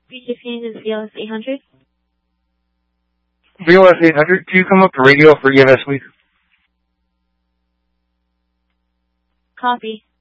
Recipient is VLS 800. VLS 800, can you come up to radio for EMS, please? Copy.